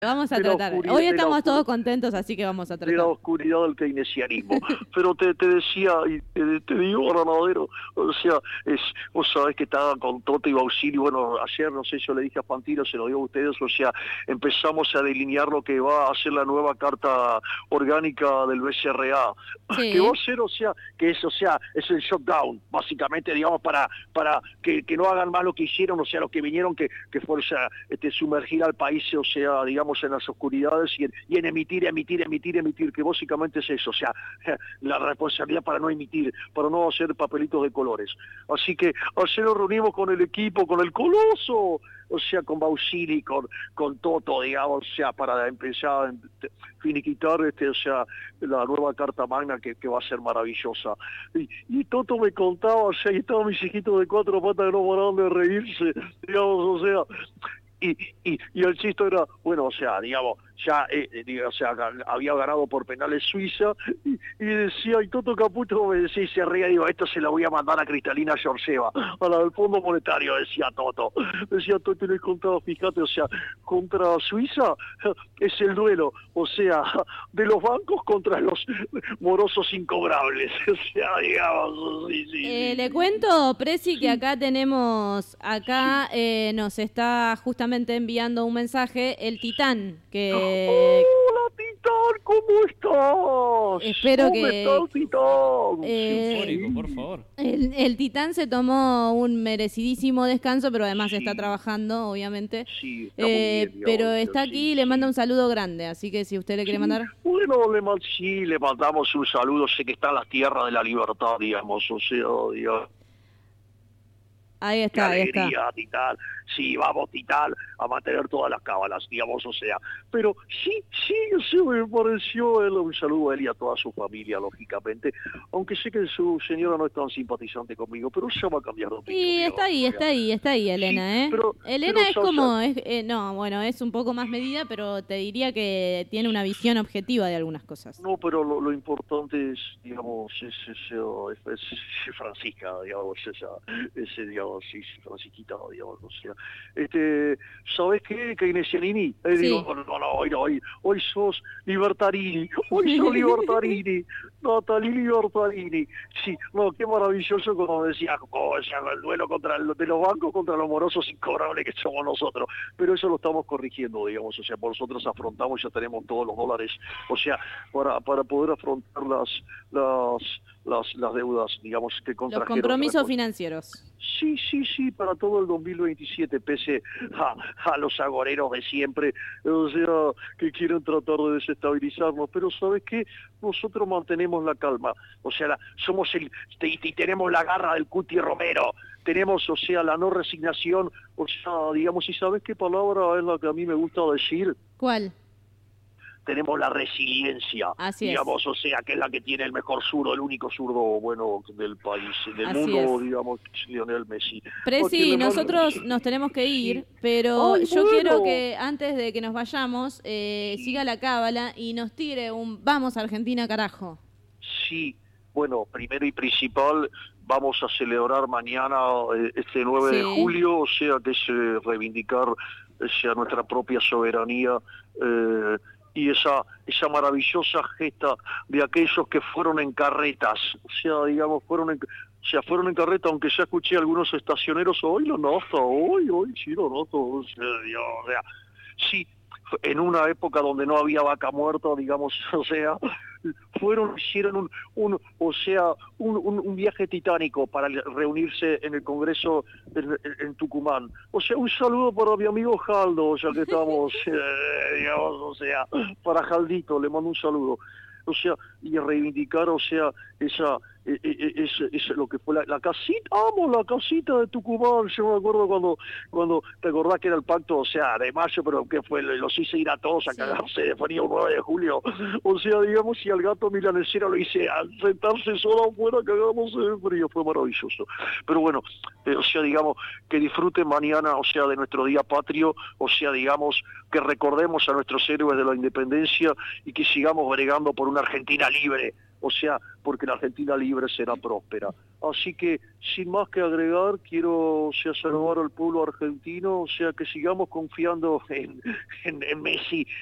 Vamos a de la tratar. oscuridad, Hoy estamos todos contentos, así que vamos a de la tratar. oscuridad del keynesianismo. Pero te decía, y te digo, Granadero, o sea, vos sabés que estaba con Toto y Bausili, bueno, ayer, no sé, yo le dije a Fantino, se lo digo a ustedes, o sea, empezamos a delinear lo que va a ser la nueva carta orgánica del BCRA, que va Sí. a ser, o sea, que es, o sea, es el shutdown, básicamente, digamos, para que no hagan más lo que hicieron, o sea, los que vinieron, que fue, o sea, sumergir al país, o sea, digamos, en las oscuridades y en emitir, que básicamente es eso, o sea, la responsabilidad para no emitir, para no hacer papelitos de colores. Así que ayer nos reunimos con el equipo, con el Coloso, o sea, con Bausili, con Toto, digamos, o sea, para empezar a finiquitar, o sea, la nueva carta magna que va a ser maravillosa. Y Toto me contaba, o sea, y estaban mis hijitos de 4 patas que no paraban de reírse, digamos, o sea, y el chiste era, bueno, o sea, digamos, ya o sea, había ganado por penales Suiza, y decía, y Toto Caputo me decía, y se reía, digo, esto se la voy a mandar a Cristalina Georgieva, a la del Fondo Monetario, decía Toto, y les contaba, fíjate, o sea, contra Suiza es el duelo, o sea, de los bancos contra los morosos incobrables, o sea, digamos, sí. Le cuento, Presi, que acá tenemos, nos está justamente enviando un mensaje, el Titán, que ¡Hola, Titán! ¿Cómo estás? espero ¿Dónde que... está el Titán? Eufórico, por favor. El Titán se tomó un merecidísimo descanso, pero además está trabajando, obviamente. Sí, está muy bien, digamos, pero está aquí y le manda un saludo grande, así que si usted le quiere mandar... Bueno, le mandamos un saludo, sé que está en las tierras de la libertad, digamos, o sea, digamos. Ahí Qué está, ahí está. alegría, Titán. Sí, vamos, Titán, a mantener todas las cábalas, digamos, o sea. Pero sí, se me pareció un saludo a él y a toda su familia, lógicamente. Aunque sé que su señora no es tan simpatizante conmigo, pero ella va a cambiar de opinión. Y está ahí, Elena, Sí, ¿eh? pero Elena es Sasha, como, no, bueno, es un poco más medida, pero te diría que tiene una visión objetiva de algunas cosas. no, pero lo importante es, digamos, es Francisca, digamos, digamos, sí, Francisquita, digamos, o sea. ¿Sabes qué, Keynesianini? Sí. Digo, no, hoy sos Libertarini, Natalie Libertarini. Sí, no, qué maravilloso como decía, el duelo de los bancos contra los morosos incobrables que somos nosotros. Pero eso lo estamos corrigiendo, digamos, o sea, nosotros afrontamos, ya tenemos todos los dólares, o sea, para poder afrontar las deudas, digamos, que contrajeron. Los compromisos financieros. Sí, para todo el 2027, pese a los agoreros de siempre, o sea, que quieren tratar de desestabilizarnos, pero ¿sabes qué? Nosotros mantenemos la calma, o sea, y tenemos la garra del Cuti Romero, tenemos, o sea, la no resignación, o sea, digamos, ¿y sabes qué palabra es la que a mí me gusta decir? ¿Cuál? Tenemos la resiliencia, Así digamos, es. o sea, que es la que tiene el mejor zurdo, el único zurdo bueno del país, del Así mundo, es. digamos, Lionel Messi. Presi, nosotros nos tenemos que ir, pero yo quiero que antes de que nos vayamos, siga la cábala y nos tire un vamos Argentina, carajo. Sí, bueno, primero y principal, vamos a celebrar mañana, este 9 de julio, o sea, que es reivindicar, o sea, nuestra propia soberanía, y esa maravillosa gesta de aquellos que fueron en carretas, o sea, digamos, fueron en carreta, aunque ya escuché a algunos estacioneros, hoy lo noto, sí lo noto, o sea, sí, en una época donde no había vaca muerta, digamos, o sea, hicieron un viaje titánico para reunirse en el Congreso en Tucumán. O sea, un saludo para mi amigo Jaldo, ya que estamos, digamos, o sea, para Jaldito, le mando un saludo. O sea, y reivindicar, o sea, esa lo que fue la casita, la casita de Tucumán. Yo me acuerdo cuando te acordás que era el pacto, o sea, de mayo, pero que fue, los hice ir a todos a cagarse de frío el 9 de julio, o sea, digamos, y al gato milanesero lo hice a sentarse solo afuera cagándose de frío, fue maravilloso. Pero bueno, o sea, digamos, que disfruten mañana, o sea, de nuestro día patrio, o sea, digamos, que recordemos a nuestros héroes de la independencia y que sigamos bregando por una Argentina libre, o sea, porque la Argentina libre será próspera. Así que, sin más que agregar, quiero, o sea, saludar al pueblo argentino, o sea, que sigamos confiando en Messi